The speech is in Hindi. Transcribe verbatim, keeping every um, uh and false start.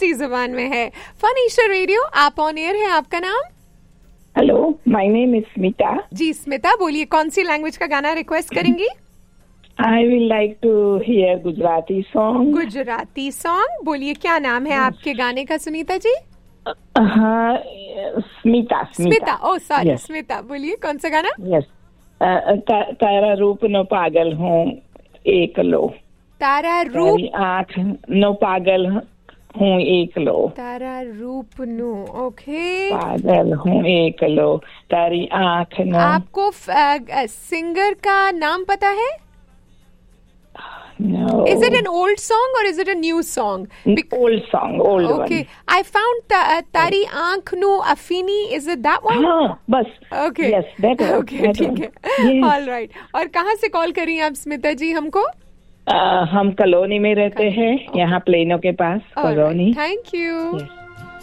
दूसरी जुबान में है। फन ईशा रेडियो, आप ऑन एयर है, आपका नाम? Hello, my name is Smita. जी स्मिता, बोलिए कौन सी लैंग्वेज का गाना रिक्वेस्ट करेंगी? I will like to here Gujarati song. Gujarati song, बोलिए क्या नाम है आपके गाने का सुनीता जी? हाँ, स्मिता। स्मिता, ओ सॉरी स्मिता, बोलिए कौन सा गाना? यस, तारा रूप न पागल हूँ एक लो। तारा रूप, आँख न पागल हूँ एक लो। तारा रूप नो, ओके। पागल हूँ एक लो, तारी आँख न। आपको सिंगर का नाम पता है? No. Is it an old song or is it a new song? Be- old song, old okay. one. Okay, I found ta- uh, Tari Aankh No Afini. Is it that one? हाँ, बस. Okay. Yes, that one. Okay, ठीक है. Yes. All right. और कहाँ से कॉल करी आप स्मिता जी हमको? uh, हम कॉलोनी में रहते हैं, यहाँ प्लेनो के पास कॉलोनी। Thank you. Yes.